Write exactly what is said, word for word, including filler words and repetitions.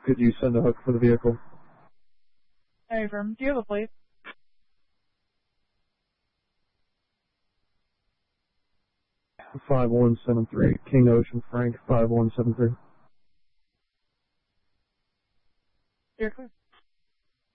Could you send a hook for the vehicle? Affirm. Do you have a plate? five one seven three, King Ocean Frank, five one seven three. You're clear.